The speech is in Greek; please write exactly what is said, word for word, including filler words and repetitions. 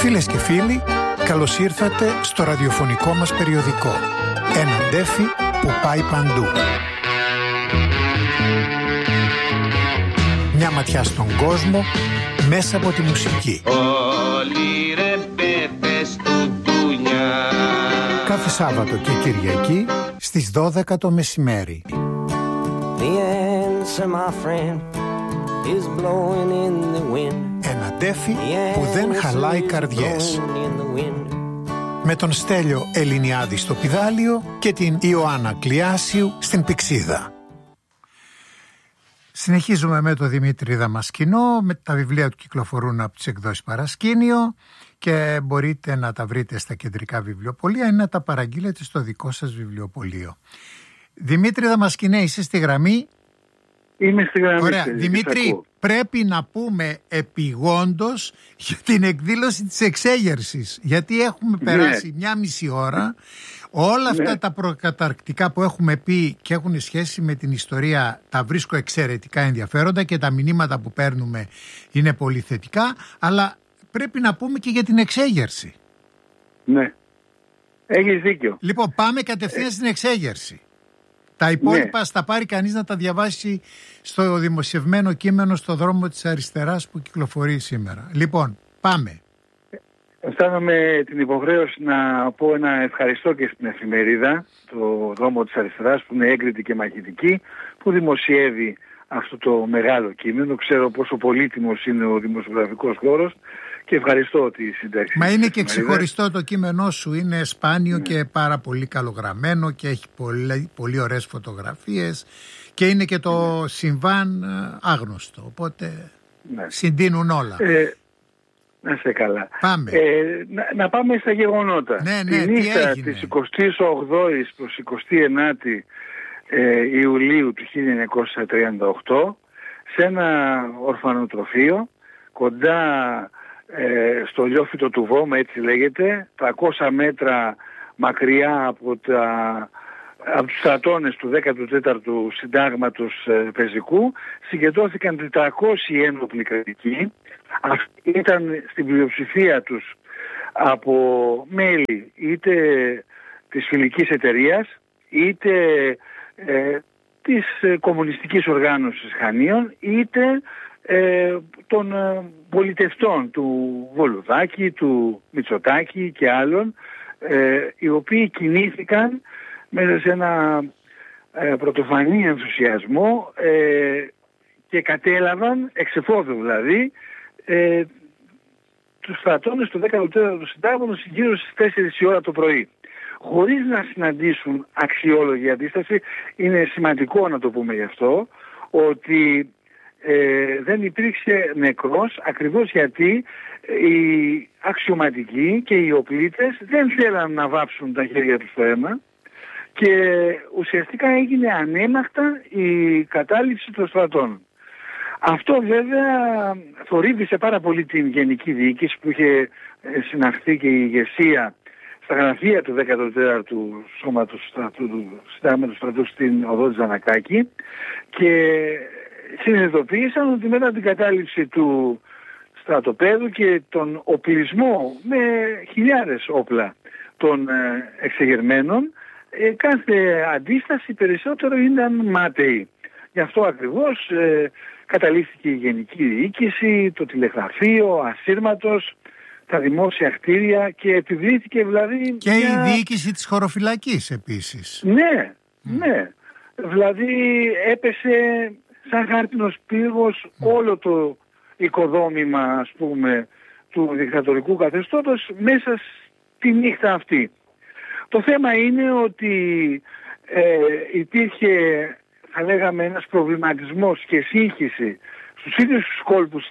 Φίλες και φίλοι, καλώς ήρθατε στο ραδιοφωνικό μας περιοδικό. Ένα ντέφι που πάει παντού. Μια ματιά στον κόσμο μέσα από τη μουσική. Όλοι ρε πέπες του ντουνιά. Κάθε Σάββατο και Κυριακή στις δώδεκα το μεσημέρι. The answer, my friend, is blowing in the wind. Ένα ντέφι που δεν χαλάει καρδιές. Με τον Στέλιο Ελληνιάδη στο πηδάλιο και την Ιωάννα Κλιάσιου στην πηξίδα. Συνεχίζουμε με τον Δημήτρη Δαμασκηνό, με τα βιβλία του κυκλοφορούν από τις εκδόσεις Παρασκήνιο και μπορείτε να τα βρείτε στα κεντρικά βιβλιοπωλεία ή να τα παραγγείλετε στο δικό σας βιβλιοπωλείο. Δημήτρη Δαμασκηνέ, είσαι στη γραμμή? Είμαι στη γραμμή. Ωραία. Δημήτρη, πρέπει να πούμε επιγόντως για την εκδήλωση της εξέγερσης, γιατί έχουμε ναι. περάσει μια μισή ώρα. Όλα αυτά ναι. τα προκαταρκτικά που έχουμε πει και έχουν σχέση με την ιστορία τα βρίσκω εξαιρετικά ενδιαφέροντα και τα μηνύματα που παίρνουμε είναι πολύ θετικά, αλλά πρέπει να πούμε και για την εξέγερση. Ναι, έχεις δίκιο. Λοιπόν, πάμε κατευθείαν ε... στην εξέγερση. Τα υπόλοιπα ναι. θα πάρει κανείς να τα διαβάσει στο δημοσιευμένο κείμενο στο δρόμο της αριστεράς που κυκλοφορεί σήμερα. Λοιπόν, πάμε. Αισθάνομαι την υποχρέωση να πω ένα ευχαριστώ και στην εφημερίδα, το δρόμο της αριστεράς, που είναι έγκριτη και μαχητική, που δημοσιεύει αυτό το μεγάλο κείμενο. Ξέρω πόσο πολύτιμος είναι ο δημοσιογραφικός χώρος και ευχαριστώ τη σύνταξη. Μα είναι και ξεχωριστό το κείμενό σου, είναι σπάνιο ναι. και πάρα πολύ καλογραμμένο και έχει πολύ, πολύ ωραίες φωτογραφίες και είναι και το ναι. συμβάν άγνωστο, οπότε ναι. συντείνουν όλα. Ε, να είστε καλά. Πάμε. Ε, να, να πάμε στα γεγονότα. Ναι, ναι, τη νύχτα της εικοστής ογδόης προς εικοστή ενάτη ε, Ιουλίου του χίλια εννιακόσια τριάντα οκτώ σε ένα ορφανοτροφείο κοντά ε, στο Λιόφυτο του Βώμα, έτσι λέγεται, τριακόσια μέτρα μακριά από, τα, από τους στρατώνες του δέκατου τέταρτου συντάγματος ε, πεζικού, συγκεντρώθηκαν τετρακόσιοι ένοπλοι κρατικοί. Αυτοί ήταν στην πλειοψηφία τους από μέλη είτε της φιλικής εταιρείας είτε ε, της ε, κομμουνιστικής οργάνωσης Χανίων είτε ε, των ε, πολιτευτών του Βολουδάκη, του Μητσοτάκη και άλλων, ε, οι οποίοι κινήθηκαν μέσα σε ένα ε, πρωτοφανή ενθουσιασμό ε, και κατέλαβαν, εξεφόδου δηλαδή, ε, τους στρατώνες του δέκατου τέταρτου συντάγματος γύρω στις τέσσερις η ώρα το πρωί. Χωρίς να συναντήσουν αξιόλογη αντίσταση, είναι σημαντικό να το πούμε γι' αυτό, ότι ε, δεν υπήρξε νεκρός, ακριβώς γιατί οι αξιωματικοί και οι οπλίτες δεν θέλαν να βάψουν τα χέρια τους στο αίμα και ουσιαστικά έγινε ανέμακτα η κατάληψη των στρατών. Αυτό βέβαια θορύβησε πάρα πολύ την Γενική Διοίκηση που είχε συναχθεί και η ηγεσία στα γραφεία του δέκατου τέταρτου Σώματος στρατού, του Συντάγματος στρατού στην οδό της Ζανακάκη και συνειδητοποίησαν ότι μετά την κατάληψη του στρατοπέδου και τον οπλισμό με χιλιάδες όπλα των εξεγερμένων, κάθε αντίσταση περισσότερο ήταν μάταιη. Γι' αυτό ακριβώς ε, καταλήφθηκε η Γενική Διοίκηση, το τηλεγραφείο, ασύρματος, τα δημόσια κτίρια και επιβλήθηκε δηλαδή... Και μια... η διοίκηση της χωροφυλακής επίσης. Ναι, mm. ναι. Δηλαδή έπεσε σαν χάρτινος πύργος mm. όλο το οικοδόμημα, ας πούμε, του δικτατορικού καθεστώτος μέσα στη νύχτα αυτή. Το θέμα είναι ότι ε, υπήρχε, θα λέγαμε, ένας προβληματισμός και σύγχυση στους ίδιους τους κόλπους της